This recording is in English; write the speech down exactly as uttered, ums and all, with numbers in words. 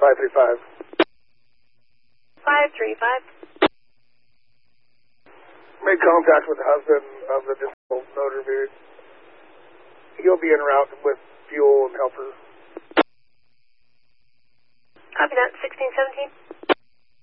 five three five. five three five. Made contact with the husband of the disabled motor vehicle. He'll be en route with fuel and helpers. Copy that, sixteen seventeen.